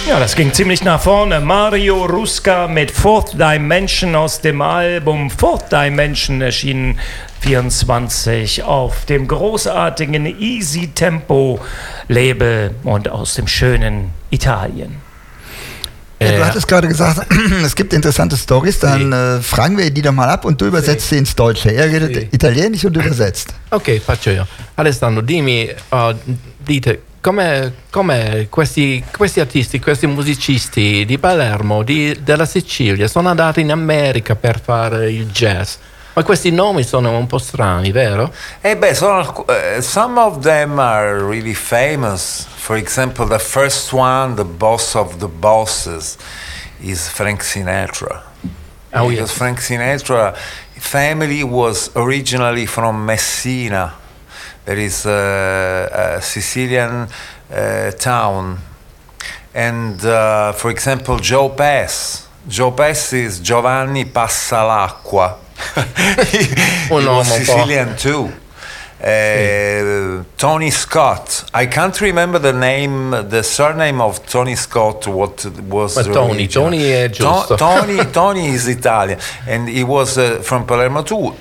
Ja, das ging ziemlich nach vorne. Mario Ruska mit Fourth Dimension aus dem Album Fourth Dimension, erschienen 24 auf dem großartigen Easy Tempo Label und aus dem schönen Italien. Ja, du hattest gerade gesagt, es gibt interessante Stories, dann fragen wir die doch mal ab und du übersetzt sie ins Deutsche. Er redet Italienisch und du übersetzt. Ok, faccio io. Alessandro, dimmi, dite, come questi artisti, questi musicisti di Palermo, della Sicilia, sono andati in America per fare il jazz? Ma questi nomi sono un po' strani, vero? Some of them are really famous. For example, the first one, the boss of the bosses, is Frank Sinatra. Oh, because yes. Frank Sinatra family was originally from Messina. There is a Sicilian town. And for example, Joe Pass. Joe Pass is Giovanni Passalacqua. He was Sicilian too. Tony Scott. I can't remember the surname of Tony Scott. What was But Tony è giusto. Tony is Italian, and he was from Palermo too.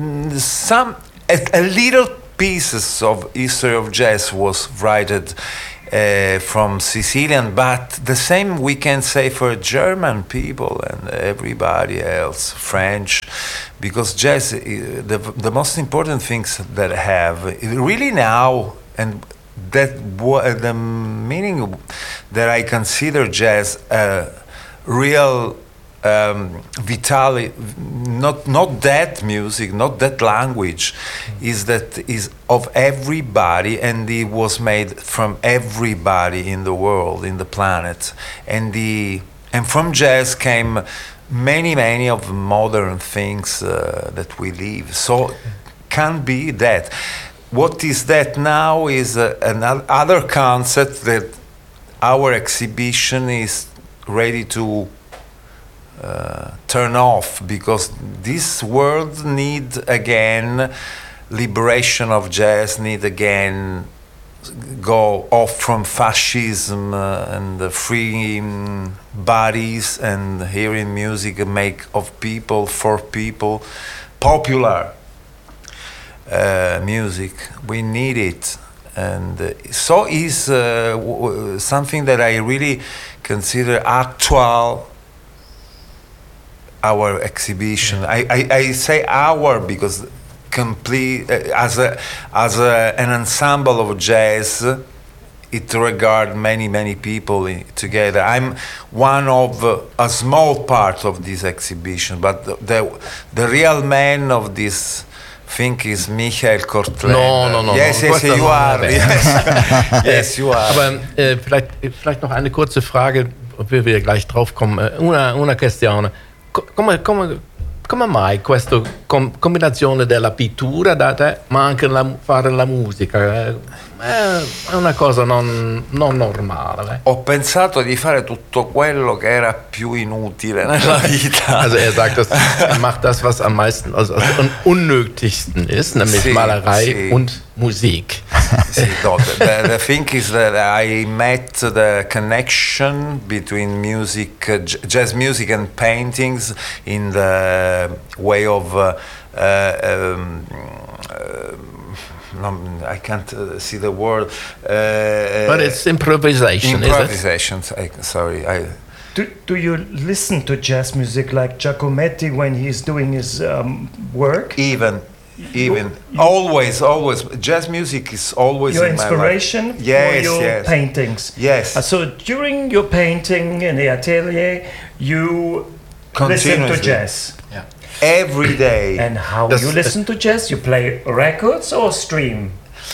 A little pieces of history of jazz was written from Sicilian, but the same we can say for German people and everybody else, French, because jazz, the most important things that I have really now, and that the meaning that I consider jazz real vitali, not that music, not that language, is of everybody, and it was made from everybody in the world, in the planet, and from jazz came many of modern things that we live. So can be that. What is that now is another concept that our exhibition is ready to turn off, because this world need again liberation of jazz, need again go off from fascism and the free bodies, and hearing music make of people for people, popular music. We need it, and so is something that I really consider actual. Our exhibition. I say our because complete as an ensemble of jazz, it regards many people together. I'm one of a small part of this exhibition, but the real man of this thing is Michael Kortländer. No. Yes, you are. Yes, you are. Aber vielleicht noch eine kurze Frage, ob wir gleich drauf kommen. Una questione. Come mai questa combinazione della pittura da te, ma anche fare la musica? È una cosa non normale. Ho pensato di fare tutto quello che era più inutile nella vita. Also sagt, er macht das, was am meisten, also am unnötigsten ist, nämlich Malerei und Musik. The thing is that I met the connection between music, jazz music and paintings in the way of I can't see the word. But it's improvisation. Improvisation. Sorry. Do you listen to jazz music like Giacometti when he's doing his work? Even always jazz music is always your in inspiration my life. Yes, for your yes. paintings. Yes. So during your painting in the atelier, you listen to jazz. Yeah. Every day. And how you listen to jazz? You play records or stream?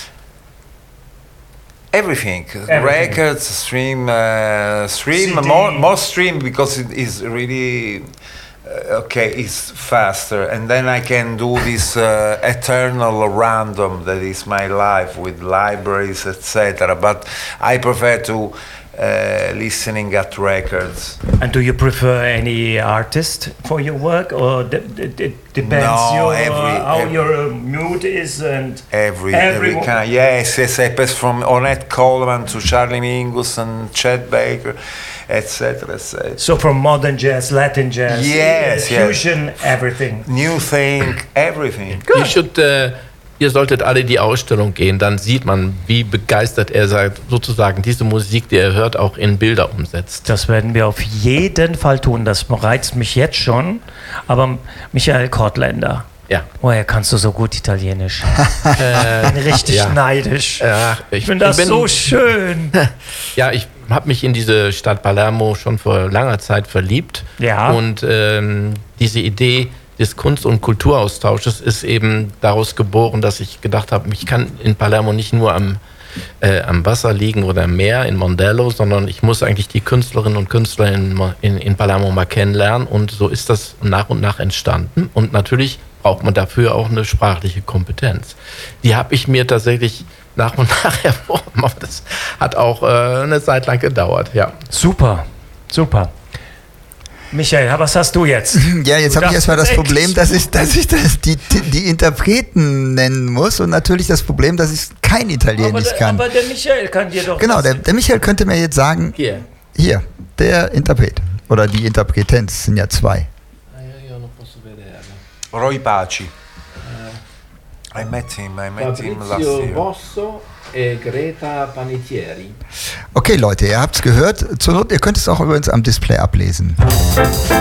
Everything. Records, stream, more stream, because it is really it's faster, and then I can do this eternal random that is my life with libraries, etc. But I prefer to listening at records. And do you prefer any artist for your work, or it depends No, how your mood is and Every everyone- kind. Yes, I pass from Ornette Coleman to Charlie Mingus and Chet Baker, etc. So from modern jazz, Latin jazz, Yes, fusion, everything. New thing, everything. Ihr solltet alle die Ausstellung gehen, dann sieht man, wie begeistert er sozusagen diese Musik, die er hört, auch in Bilder umsetzt. Das werden wir auf jeden Fall tun. Das reizt mich jetzt schon. Aber Michael Kortländer, Ja. woher kannst du so gut Italienisch? Bin richtig ja. neidisch. Ja, Ich finde das so schön. Ja, ich habe mich in diese Stadt Palermo schon vor langer Zeit verliebt. Ja. Und diese Idee des Kunst- und Kulturaustausches ist eben daraus geboren, dass ich gedacht habe, ich kann in Palermo nicht nur am Wasser liegen oder am Meer in Mondello, sondern ich muss eigentlich die Künstlerinnen und Künstler in Palermo mal kennenlernen. Und so ist das nach und nach entstanden. Und natürlich braucht man dafür auch eine sprachliche Kompetenz. Die habe ich mir tatsächlich nach und nach erworben. Aber das hat auch eine Zeit lang gedauert, ja. Super, super. Michael, was hast du jetzt? Ja, jetzt habe ich erstmal das darfst Problem, dass ich die Interpreten nennen muss und natürlich das Problem, dass ich kein Italienisch kann. Aber der Michael kann dir doch... Genau, der Michael könnte mir jetzt sagen, hier, der Interpret oder die Interpretenz sind ja zwei. Roy Paci. I met him last year. Rosso e Greta Panettieri. Okay, Leute, ihr habt es gehört. Zur Not, ihr könnt es auch übrigens am Display ablesen.